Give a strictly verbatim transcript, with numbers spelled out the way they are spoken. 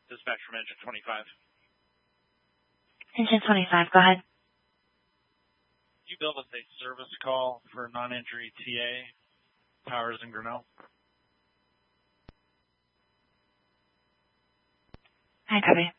Dispatch from engine twenty-five. Engine twenty-five, go ahead. You build us a service call for non-injury T A, Powers and Grinnell. Hi, copy.